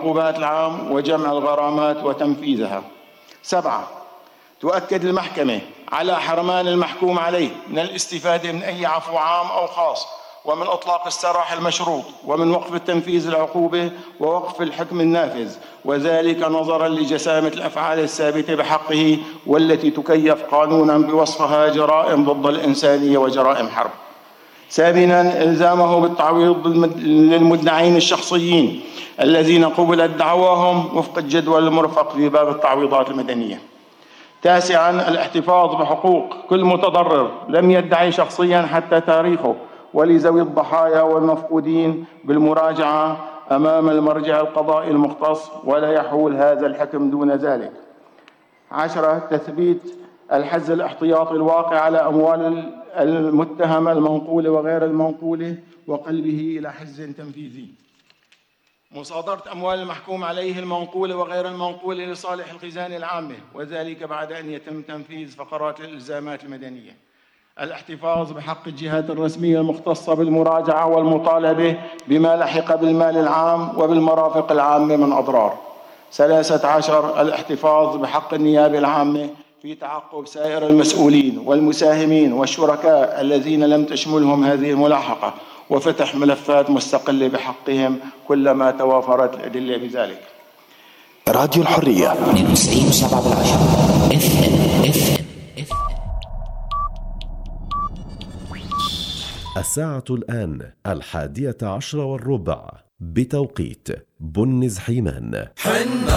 العقوبات العام وجمع الغرامات وتنفيذها. 7. تؤكد المحكمة على حرمان المحكوم عليه من الاستفادة من أي عفو عام أو خاص، ومن إطلاق السراح المشروط، ومن وقف التنفيذ العقوبة ووقف الحكم النافذ، وذلك نظراً لجسامة الأفعال الثابتة بحقه والتي تكيف قانوناً بوصفها جرائم ضد الإنسانية وجرائم حرب. 8. إلزامه بالتعويض للمدعين الشخصيين الذين قبلت دعواهم وفق الجدول المرفق في باب التعويضات المدنية. 9. الاحتفاظ بحقوق كل متضرر لم يدعي شخصياً حتى تاريخه، ولذوي الضحايا والمفقودين بالمراجعة أمام المرجع القضائي المختص، ولا يحول هذا الحكم دون ذلك. 10. تثبيت الحز الاحتياطي الواقع على أموال المتهم المنقولة وغير المنقولة وقلبه إلى حز تنفيذي. مصادرة أموال المحكوم عليه المنقولة وغير المنقولة لصالح الخزانة العامة، وذلك بعد أن يتم تنفيذ فقرات الإلزامات المدنية. الاحتفاظ بحق الجهات الرسمية المختصة بالمراجعة والمطالبة بما لحق بالمال العام وبالمرافق العامة من أضرار. 13. الاحتفاظ بحق النيابة العامة في تعقب سائر المسؤولين والمساهمين والشركاء الذين لم تشملهم هذه الملاحقة، وفتح ملفات مستقلة بحقهم كلما توافرت الأدلة بذلك. راديو الحرية 92.7 FM. الساعة الآن 11:10 بتوقيت بن زحيمان.